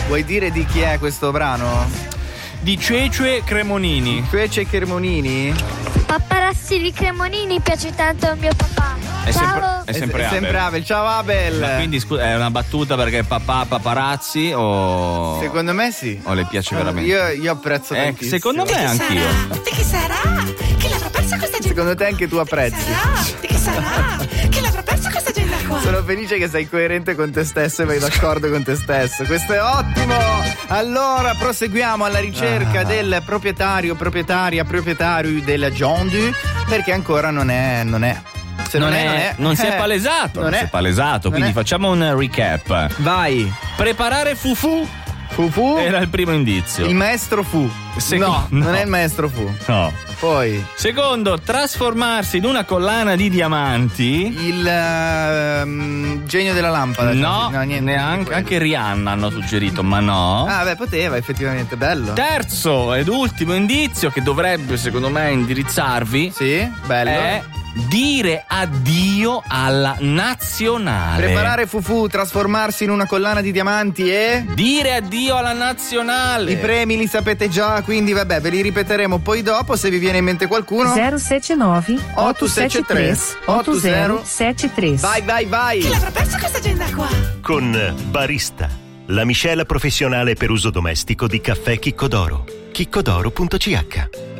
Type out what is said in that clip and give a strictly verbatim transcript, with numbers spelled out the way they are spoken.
Vuoi dire di chi è questo brano? Di Cece Cremonini. Cece Cremonini? Paparazzi di Cremonini piace tanto a mio papà. È Ciao. sempre, è sempre è Abel. sempre Abel. Ciao Abel. Ma quindi scusa, è una battuta perché papà paparazzi o Secondo me sì. o le piace veramente? Io, io apprezzo Eh, tantissimo. secondo me anch'io. Di chi sarà? Che l'avrà persa questa gente? Secondo te anche tu apprezzi? Sarà? Di chi sarà? Che l'avrà persa questa gente qua? Sono felice che sei coerente con te stesso e vai d'accordo con te stesso. Questo è ottimo. Allora proseguiamo alla ricerca Ah. del proprietario, proprietaria, proprietario della Jondu, perché ancora non è, non è. Se Non, non, è, è, non è. non si è Eh, palesato, non, non si è. è palesato, Non quindi è. facciamo un recap. Vai. Preparare fufu Fufu. era il primo indizio. Il maestro fu. Secondo- no, non no. è il maestro fu. No. Poi Secondo, trasformarsi in una collana di diamanti. il ehm, genio della lampada. No, niente, neanche, quello. anche Rihanna hanno suggerito, ma no. Ah, beh, poteva, effettivamente, bello. Terzo ed ultimo indizio che dovrebbe secondo me indirizzarvi Sì, bello. è dire addio alla nazionale. Preparare fufu, trasformarsi in una collana di diamanti e Dire addio alla nazionale. i premi li sapete già, quindi vabbè, ve li ripeteremo poi dopo se vi viene in mente qualcuno. zero sette nove otto sette tre otto zero sette tre. Vai, vai, vai. Che l'avrà persa questa gente qua? Con Barista, la miscela professionale per uso domestico di caffè Chicco d'Oro. chicco d'oro punto c h